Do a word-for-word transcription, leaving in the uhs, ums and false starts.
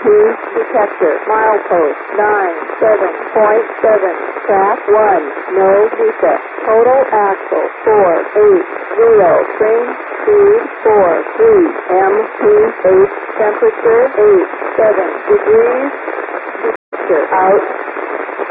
P detector. Milepost nine seven point seven. Track one. No defect. Total axle four eight zero. Train speed four three. M P H temperature eight seven degrees. Detector out.